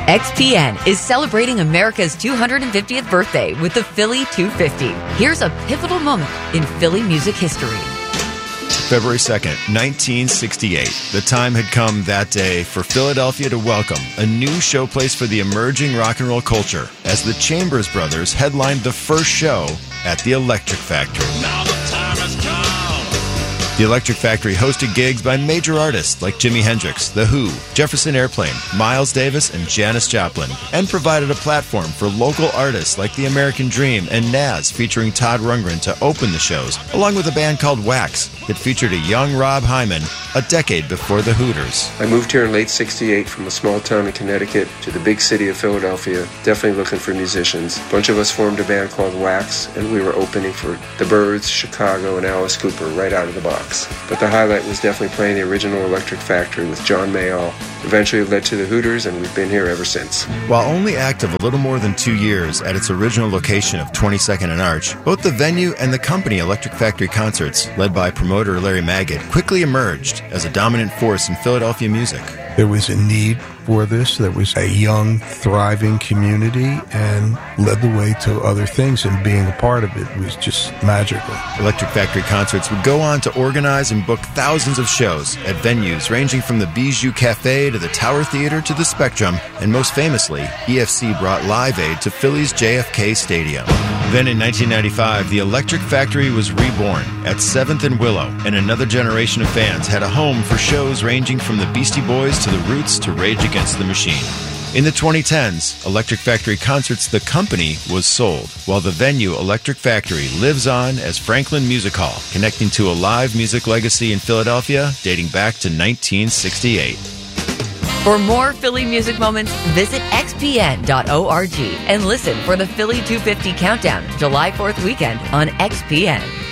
XPN is celebrating America's 250th birthday with the Philly 250. Here's a pivotal moment in Philly music history. February 2nd, 1968. The time had come that day for Philadelphia to welcome a new showplace for the emerging rock and roll culture as the Chambers Brothers headlined the first show at the Electric Factory. Now the time has come. The Electric Factory hosted gigs by major artists like Jimi Hendrix, The Who, Jefferson Airplane, Miles Davis, and Janis Joplin, and provided a platform for local artists like The American Dream and Nas, featuring Todd Rundgren to open the shows, along with a band called Wax that featured a young Rob Hyman a decade before the Hooters. I moved here in late '68 from a small town in Connecticut to the big city of Philadelphia, definitely looking for musicians. A bunch of us formed a band called Wax, and we were opening for The Byrds, Chicago, and Alice Cooper right out of the box. But the highlight was definitely playing the original Electric Factory with John Mayall. Eventually it led to the Hooters, and we've been here ever since. While only active a little more than 2 years at its original location of 22nd and Arch, both the venue and the company Electric Factory Concerts, led by promoter Larry Magid, quickly emerged as a dominant force in Philadelphia music. There was a need for this. There was a young, thriving community and led the way to other things, and being a part of it was just magical. Electric Factory Concerts would go on to organize and book thousands of shows at venues ranging from the Bijou Cafe to the Tower Theater to the Spectrum, and most famously, EFC brought Live Aid to Philly's JFK Stadium. Then in 1995, the Electric Factory was reborn at 7th and Willow, and another generation of fans had a home for shows ranging from the Beastie Boys to the Roots to Rage Against the Machine. In the 2010s, Electric Factory Concerts, the company, was sold, while the venue Electric Factory lives on as Franklin Music Hall, connecting to a live music legacy in Philadelphia dating back to 1968. For more Philly music moments, visit xpn.org and listen for the Philly 250 Countdown, July 4th weekend on XPN.